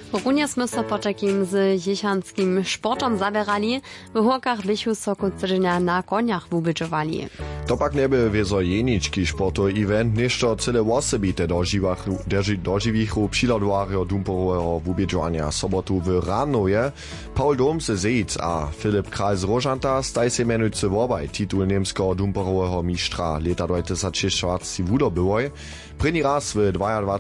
Runie sme so po takim z jesianskim sportom zabierali, w Hórkach bychu so kucyrzenia na koniach wubydżowali. To pak nieby wiezo jeniczki sportowy event, ništo cyle osobite dożywichu przyladowario dumporowego wubydżowania sobotu w Ranoje. Paul Domse Zejc a Filip Kral z Rožanta staj se menujcy wobaj titul niemskiego dumporowego mistrza leta 2026 wudobywoj. První raz w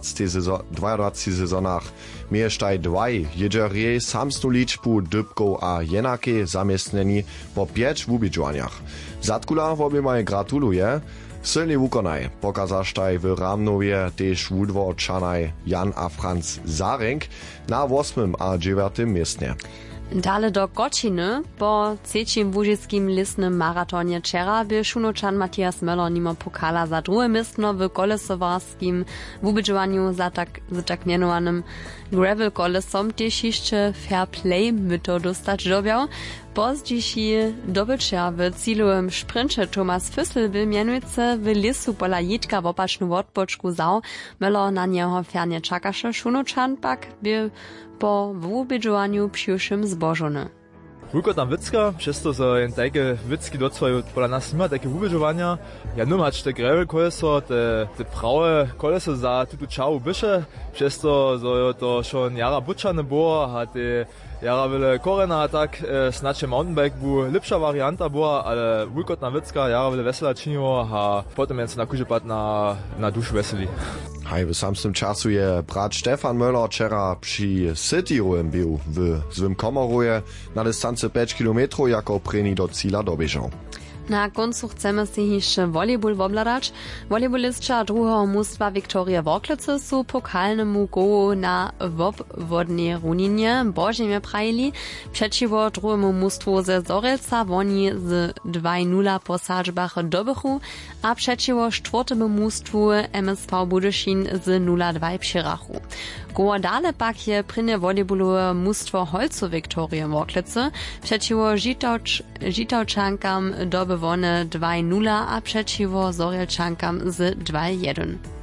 22 sezonach miesztaj dwaj jedżerie samsnu liczbu dybków a jenake zamiestneni po 5 wubidżowaniach. Zatkula wobie gratuluje. Silny wukonaj pokazasztaj w Ramnowie też wudworczanaj Jan a Franz Zarenk na 8. a 9. miejscu. Dale do Gotčiny po trzecim łužickim listnym maratonie wczera by Szunočan Matthias Möller nimo pokala za drugie miejsce w kolesowarskim wubydżowaniu za tak mianowanym gravel kolesom też jeszcze fair play myto dostać dobiał. Pozdziejszy dobycza w cilowym sprincie Thomas Füssel by mianujce w lisu pola Jitka w opacznu odboczku zał. Möller na niego fernie czakasze. Szunočan pak by po wubydżowaniu przyszłym zbożony. Wulko tam Witzka, przez to, że jen takie Witzki docwają pola nas nie ma takie wubydżowania. Ja nie mać te gravel koleso, te prawe koleso za tutu czału bysze, przez to, że to schon jara buczane było, a te jara wiele korena, tak znaczy mountainbike był lepsza warianta była, ale Wulko tam Witzka jara wiele wesela czyniło, a potem jest na kurzepad na dusz weseli. Hej, w samym czasu je brat Stefan Möller wczera przy Cityrujem był w swym komoruje na dystancji 5 km jako preni do cíla dobieżał. Na końcu chcemy si jeszcze volleyball wobladać. Volleybalistka drugiego mustwa Wiktoria Worklice su pokalnemu gołu na wobwodnej runinie Bożemie prajili. Przeciwo drugiemu mustwu ze Zorelca woni z 2-0 po sadżbach dobychu, a przeciwo czwartemu mustwu MSV Budyszin z 0-2 przyrachu. Goło dale pak je prynne volejballowe mustwo Holcu Wiktoria Worklice przeciwo Żitałczankam dobywone 2-0, a przeciwo Zorelczankam z 2-1.